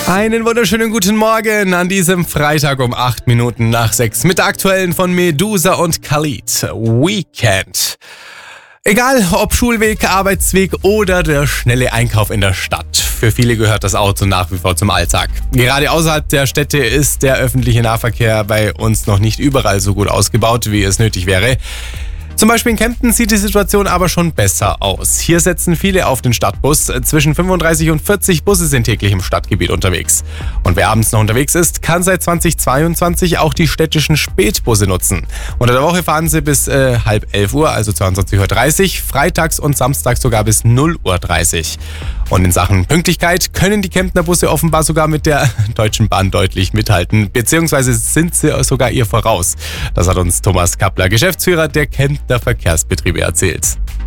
Einen wunderschönen guten Morgen an diesem Freitag um 8 Minuten nach 6 mit der aktuellen von Medusa und Khalid. Weekend. Egal ob Schulweg, Arbeitsweg oder der schnelle Einkauf in der Stadt. Für viele gehört das Auto nach wie vor zum Alltag. Gerade außerhalb der Städte ist der öffentliche Nahverkehr bei uns noch nicht überall so gut ausgebaut, wie es nötig wäre. Zum Beispiel in Kempten sieht die Situation aber schon besser aus. Hier setzen viele auf den Stadtbus. Zwischen 35 und 40 Busse sind täglich im Stadtgebiet unterwegs. Und wer abends noch unterwegs ist, kann seit 2022 auch die städtischen Spätbusse nutzen. Unter der Woche fahren sie bis 10:30 Uhr, also 22:30 Uhr, freitags und samstags sogar bis 0:30 Uhr. Und in Sachen Pünktlichkeit können die Kemptner Busse offenbar sogar mit der Deutschen Bahn deutlich mithalten, beziehungsweise sind sie sogar ihr voraus. Das hat uns Thomas Kappler, Geschäftsführer der Kemptner Verkehrsbetriebe, erzählt.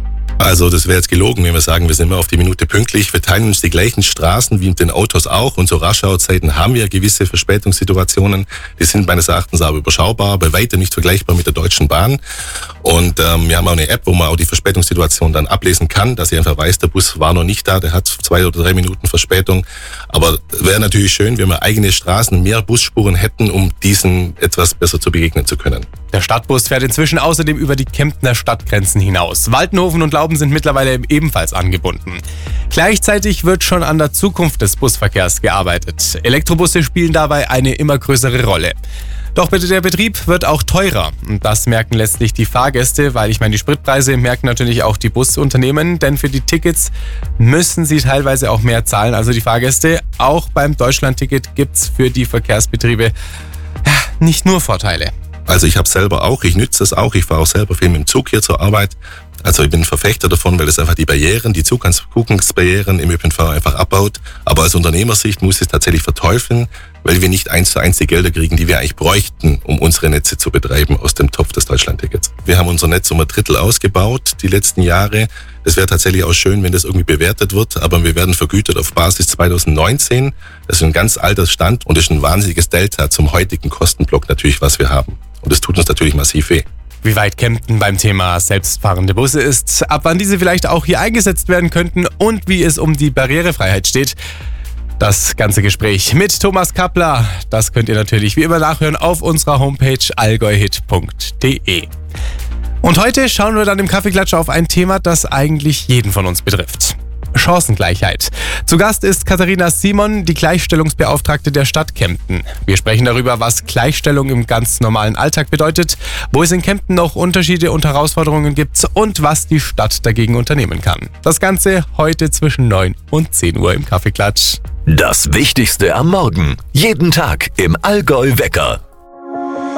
Also das wäre jetzt gelogen, wenn wir sagen, wir sind immer auf die Minute pünktlich. Wir teilen uns die gleichen Straßen wie mit den Autos auch. Und so Rush-Hour-Zeiten haben wir gewisse Verspätungssituationen. Die sind meines Erachtens aber überschaubar, bei weitem nicht vergleichbar mit der Deutschen Bahn. Und wir haben auch eine App, wo man auch die Verspätungssituation dann ablesen kann, dass ich einfach weiß, der Bus war noch nicht da, der hat 2 oder 3 Minuten Verspätung. Aber wäre natürlich schön, wenn wir eigene Straßen, mehr Busspuren hätten, um diesen etwas besser zu begegnen zu können. Der Stadtbus fährt inzwischen außerdem über die Kemptner Stadtgrenzen hinaus. Waltenhofen und Lauben sind mittlerweile ebenfalls angebunden. Gleichzeitig wird schon an der Zukunft des Busverkehrs gearbeitet. Elektrobusse spielen dabei eine immer größere Rolle. Doch der Betrieb wird auch teurer. Und das merken letztlich die Fahrgäste, weil die Spritpreise merken natürlich auch die Busunternehmen, denn für die Tickets müssen sie teilweise auch mehr zahlen, also die Fahrgäste. Auch beim Deutschlandticket gibt's für die Verkehrsbetriebe nicht nur Vorteile. Also ich habe selber auch, ich nütze das auch, ich fahre auch selber viel mit dem Zug hier zur Arbeit. Also ich bin ein Verfechter davon, weil es einfach die Barrieren, die Zugangsbarrieren im ÖPNV einfach abbaut. Aber aus Unternehmersicht muss ich es tatsächlich verteufeln, weil wir nicht 1:1 die Gelder kriegen, die wir eigentlich bräuchten, um unsere Netze zu betreiben aus dem Topf des Deutschlandtickets. Wir haben unser Netz um 1/3 ausgebaut die letzten Jahre. Das wäre tatsächlich auch schön, wenn das irgendwie bewertet wird, aber wir werden vergütet auf Basis 2019. Das ist ein ganz alter Stand und das ist ein wahnsinniges Delta zum heutigen Kostenblock natürlich, was wir haben. Und das tut uns natürlich massiv weh. Wie weit Kempten beim Thema selbstfahrende Busse ist, ab wann diese vielleicht auch hier eingesetzt werden könnten und wie es um die Barrierefreiheit steht. Das ganze Gespräch mit Thomas Kappler, das könnt ihr natürlich wie immer nachhören auf unserer Homepage allgäuhit.de. Und heute schauen wir dann im Kaffeeklatsch auf ein Thema, das eigentlich jeden von uns betrifft. Chancengleichheit. Zu Gast ist Katharina Simon, die Gleichstellungsbeauftragte der Stadt Kempten. Wir sprechen darüber, was Gleichstellung im ganz normalen Alltag bedeutet, wo es in Kempten noch Unterschiede und Herausforderungen gibt und was die Stadt dagegen unternehmen kann. Das Ganze heute zwischen 9 und 10 Uhr im Kaffeeklatsch. Das Wichtigste am Morgen. Jeden Tag im Allgäu Wecker.